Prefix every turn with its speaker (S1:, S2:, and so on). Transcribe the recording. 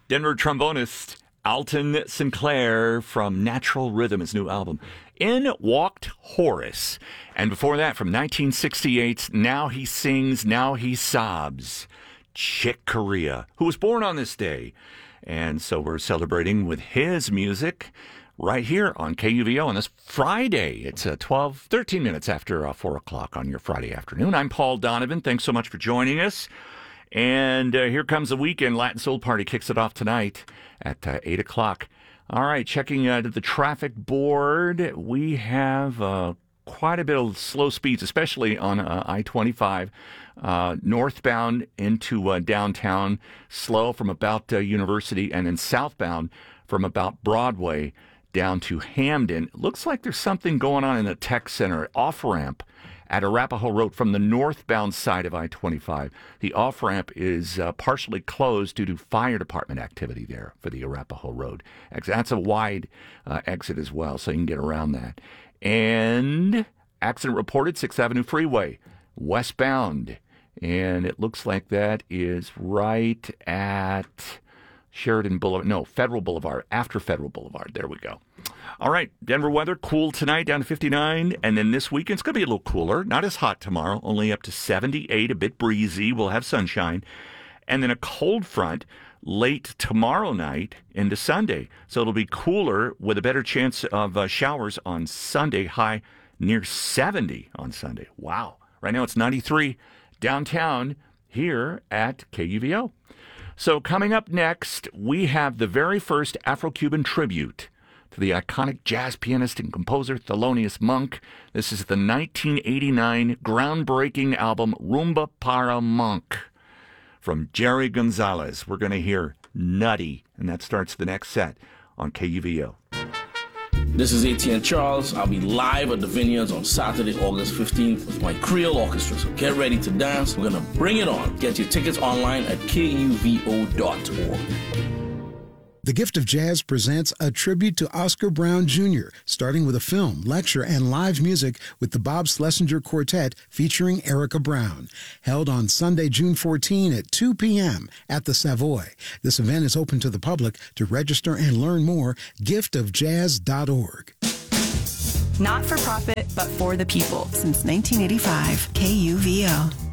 S1: Denver trombonist Alton Sinclair from Natural Rhythm, his new album. In walked Horace. And before that, from 1968, Now He Sings, Now He Sobs, Chick Corea, who was born on this day. And so we're celebrating with his music right here on KUVO on this Friday. It's 13 minutes after 4 o'clock on your Friday afternoon. I'm Paul Donovan. Thanks so much for joining us. And here comes the weekend. Latin Soul Party kicks it off tonight at 8 o'clock. All right, checking the traffic board. We have quite a bit of slow speeds, especially on I-25 northbound into downtown, slow from about University, and then southbound from about Broadway down to Hamden. Looks like there's something going on in the tech center off-ramp at Arapahoe Road from the northbound side of I-25. The off-ramp is partially closed due to fire department activity there for the Arapahoe Road exit. That's a wide exit as well, so you can get around that. And accident reported, 6th Avenue Freeway, westbound. And it looks like that is right at Sheridan Boulevard. No, Federal Boulevard, after Federal Boulevard. There we go. All right, Denver weather, cool tonight, down to 59. And then this weekend, it's going to be a little cooler. Not as hot tomorrow, only up to 78, a bit breezy. We'll have sunshine. And then a cold front late tomorrow night into Sunday. So it'll be cooler with a better chance of showers on Sunday, high near 70 on Sunday. Wow. Right now it's 93 downtown here at KUVO. So coming up next, we have the very first Afro-Cuban tribute to the iconic jazz pianist and composer Thelonious Monk. This is the 1989 groundbreaking album Rumba para Monk from Jerry Gonzalez. We're going to hear Nutty, and that starts the next set on KUVO.
S2: This is Etienne Charles. I'll be live at the Vineyards on Saturday, August 15th with my Creole Orchestra. So get ready to dance. We're going to bring it on. Get your tickets online at kuvo.org.
S3: The Gift of Jazz presents a tribute to Oscar Brown Jr., starting with a film, lecture, and live music with the Bob Schlesinger Quartet featuring Erica Brown. Held on Sunday, June 14 at 2 p.m. at the Savoy. This event is open to the public. To register and learn more, giftofjazz.org.
S4: Not for profit, but for the people. Since 1985, KUVO.